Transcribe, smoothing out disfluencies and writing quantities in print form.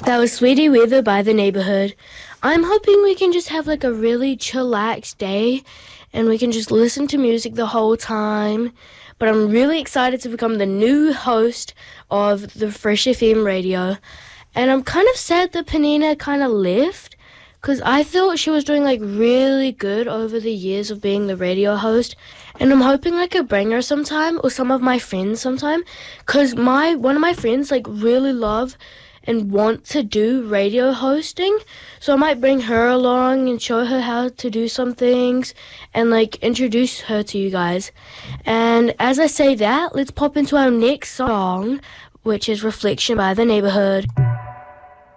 That was Sweetie Weather by The Neighborhood. I'm hoping we can just have like a really chillax day and we can just listen to music the whole time. But I'm really excited to become the new host of the Fresh FM radio. And I'm kind of sad that Penina kind of left because I thought she was doing like really good over the years of being the radio host. And I'm hoping I could bring her sometime or some of my friends sometime because one of my friends like really love and want to do radio hosting, so I might bring her along and show her how to do some things and like introduce her to you guys. And as I say that, let's pop into our next song, which is Reflection by The Neighborhood.